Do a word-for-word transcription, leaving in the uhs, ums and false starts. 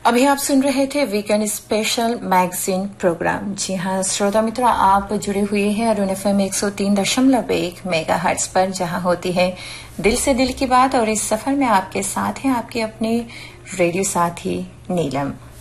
अभी आप सुन रहे थे वीकेंड स्पेशल मैगजीन प्रोग्राम। जी हाँ श्रोता मित्रों, आप जुड़े हुए हैं अरुण एफएम एक सौ तीन दशमलव एक मेगा हर्ट्ज पर, जहां होती है दिल से दिल की बात। और इस सफर में आपके साथ हैं आपके अपने रेडियो साथी नीलम।